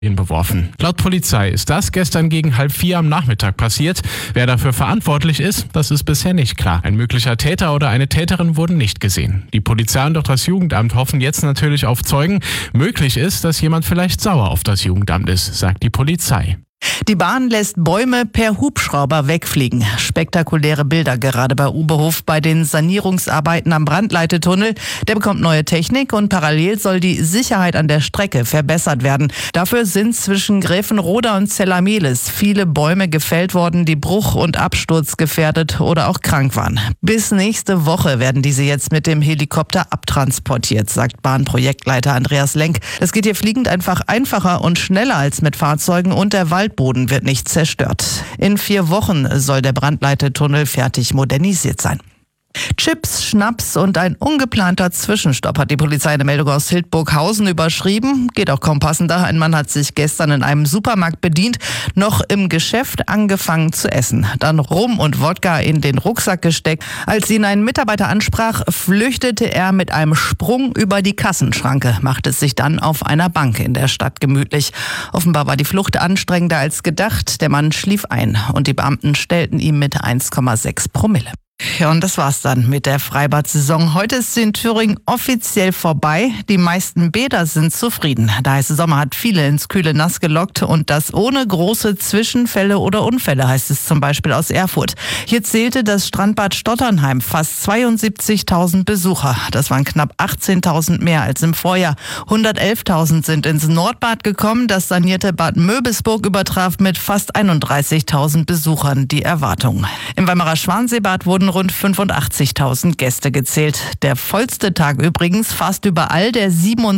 beworfen. Laut Polizei ist das gestern gegen 3:30 am Nachmittag passiert. Wer dafür verantwortlich ist, das ist bisher nicht klar. Ein möglicher Täter oder eine Täterin wurden nicht gesehen. Die Polizei und auch das Jugendamt hoffen jetzt natürlich auf Zeugen. Möglich ist, dass jemand vielleicht sauer auf das Jugendamt ist, sagt die Polizei. Die Bahn lässt Bäume per Hubschrauber wegfliegen. Spektakuläre Bilder gerade bei Uberhof bei den Sanierungsarbeiten am Brandleitetunnel. Der bekommt neue Technik und parallel soll die Sicherheit an der Strecke verbessert werden. Dafür sind zwischen Gräfenroda und Zellamelis viele Bäume gefällt worden, die bruch- und absturzgefährdet oder auch krank waren. Bis nächste Woche werden diese jetzt mit dem Helikopter abtransportiert, sagt Bahnprojektleiter Andreas Lenk. Es geht hier fliegend einfach einfacher und schneller als mit Fahrzeugen und der Waldboden wird nicht zerstört. In 4 Wochen soll der Brandleitetunnel fertig modernisiert sein. Chips, Schnaps und ein ungeplanter Zwischenstopp hat die Polizei eine Meldung aus Hildburghausen überschrieben. Geht auch kaum passender. Ein Mann hat sich gestern in einem Supermarkt bedient, noch im Geschäft angefangen zu essen. Dann Rum und Wodka in den Rucksack gesteckt. Als ihn ein Mitarbeiter ansprach, flüchtete er mit einem Sprung über die Kassenschranke, machte es sich dann auf einer Bank in der Stadt gemütlich. Offenbar war die Flucht anstrengender als gedacht. Der Mann schlief ein und die Beamten stellten ihn mit 1,6 Promille. Ja, und das war's dann mit der Freibad-Saison. Heute ist sie in Thüringen offiziell vorbei. Die meisten Bäder sind zufrieden. Der heiße Sommer hat viele ins kühle Nass gelockt und das ohne große Zwischenfälle oder Unfälle, heißt es zum Beispiel aus Erfurt. Hier zählte das Strandbad Stotternheim fast 72.000 Besucher. Das waren knapp 18.000 mehr als im Vorjahr. 111.000 sind ins Nordbad gekommen. Das sanierte Bad Möbisburg übertraf mit fast 31.000 Besuchern die Erwartungen. Im Weimarer Schwanseebad wurden rund 85.000 Gäste gezählt. Der vollste Tag übrigens fast überall der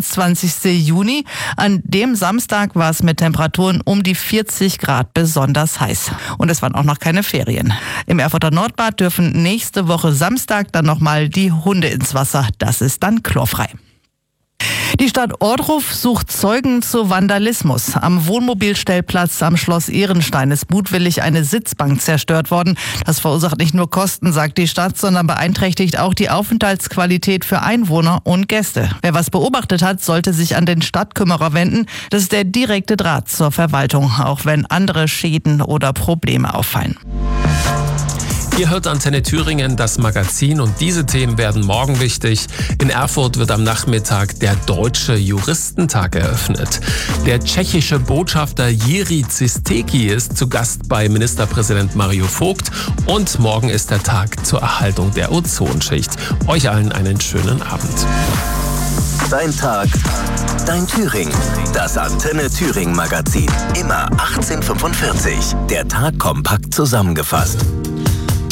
27. Juni. An dem Samstag war es mit Temperaturen um die 40 Grad besonders heiß. Und es waren auch noch keine Ferien. Im Erfurter Nordbad dürfen nächste Woche Samstag dann nochmal die Hunde ins Wasser. Das ist dann chlorfrei. Die Stadt Ohrdruf sucht Zeugen zu Vandalismus. Am Wohnmobilstellplatz am Schloss Ehrenstein ist mutwillig eine Sitzbank zerstört worden. Das verursacht nicht nur Kosten, sagt die Stadt, sondern beeinträchtigt auch die Aufenthaltsqualität für Einwohner und Gäste. Wer was beobachtet hat, sollte sich an den Stadtkümmerer wenden. Das ist der direkte Draht zur Verwaltung, auch wenn andere Schäden oder Probleme auffallen. Ihr hört Antenne Thüringen, das Magazin, und diese Themen werden morgen wichtig. In Erfurt wird am Nachmittag der Deutsche Juristentag eröffnet. Der tschechische Botschafter Jiří Cisteký ist zu Gast bei Ministerpräsident Mario Vogt und morgen ist der Tag zur Erhaltung der Ozonschicht. Euch allen einen schönen Abend. Dein Tag, dein Thüringen. Das Antenne Thüringen Magazin. Immer 18:45. Der Tag kompakt zusammengefasst.